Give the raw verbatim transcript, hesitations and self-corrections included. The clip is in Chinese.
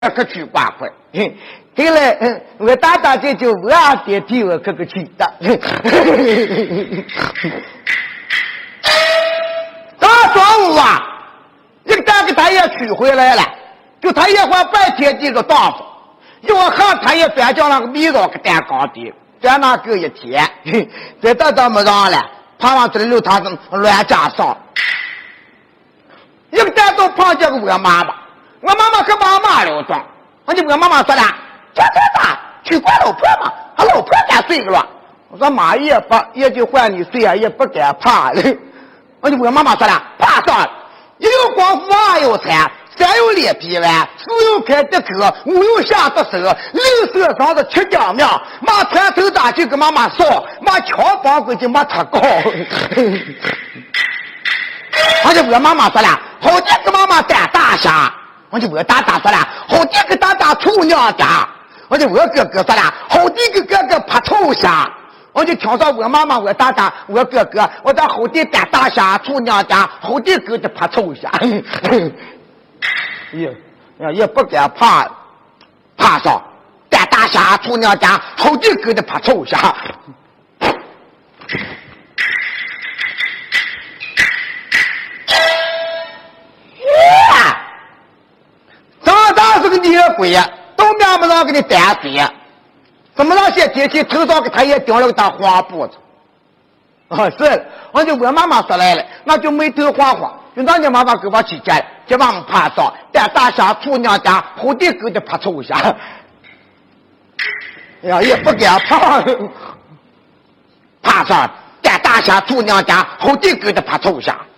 可去挂块。给了，我大大这就我二爹替我可个去的。大中午啊，一个大个他也取回来了，就他也花半天这个大夫，一我看他也反叫那个米糕给蛋糕的，在那个一天，在这怎么让了？盼望这里头他是乱加上，一个蛋都碰见个我妈妈，我妈妈可把妈了装，我就我妈妈说了，这这咋去管老婆嘛？他老婆敢睡了？我说妈也不也就换你睡啊，也不敢怕了。我就我妈妈说了，怕啥？一有光复二有财，三有脸皮完，四有开的口，五有下的手，六手上的七丈命，妈穿头打就跟妈妈说，妈敲房规就没他高。我就我妈妈说了，好几个妈妈带大侠。我就我大大说了，好几个大大臭娘家。我就我哥哥说了，好几个哥哥怕臭侠。我就听说我妈妈、我大大、我哥哥，我这后地带大侠、臭娘家，后地狗的怕臭侠。也也不敢怕，怕啥？带大侠、臭娘家，后地狗的怕臭侠。张大是个女鬼呀，都面不上给你担死呀。怎么那些天气头上给他也掉了个大花布子？啊，是，我就我妈妈说来了，那就没头花花，就让你妈妈给我去见，这帮怕啥？带大侠、臭娘家，后地狗的怕臭侠。哎呀，也不敢怕，怕啥？带大侠、臭娘家，后地狗的怕臭侠。